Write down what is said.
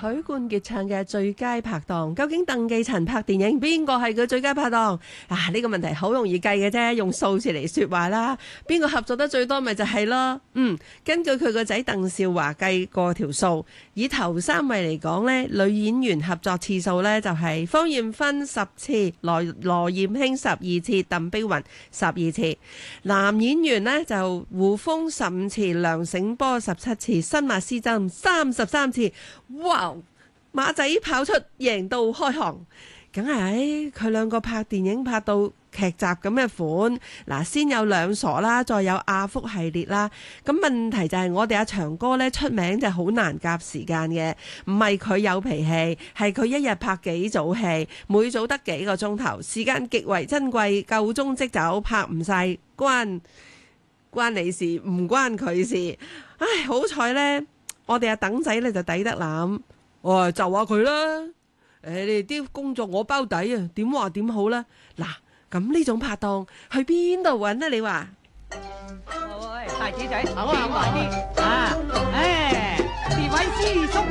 許冠傑唱嘅最佳拍檔，究竟鄧寄塵拍電影邊個係佢最佳拍檔？呢個問題好容易計嘅啫，用數字嚟說話啦。邊個合作得最多咪就係咯。根據佢個仔鄧兆華計過條數，以頭3位嚟講呢，女演員合作次數呢就係芳艷芬10次，羅艷卿12次，鄧碧雲12次。男演員呢就胡楓15次，梁醒波17次，新馬師曾33次。哇！馬仔跑出贏到開行，梗係佢兩個拍電影拍到劇集咁嘅款。嗱，先有兩傻啦，再有阿福系列啦。咁問題就係我哋阿長哥呢，出名就好難夾時間嘅，唔係佢有脾氣，係佢一日拍幾組戲，每組得幾個鐘頭，時間極為珍貴，夠鐘即走，拍唔晒關你事，唔關佢事。唉，好彩呢。我哋阿鄧仔咧就抵得諗，就話佢啦。你哋啲工作我包底啊，點話點好啦？嗱，咁呢種拍檔去邊度揾啊？你話？ 喂，大姐仔，我話啲啊，呢位師叔。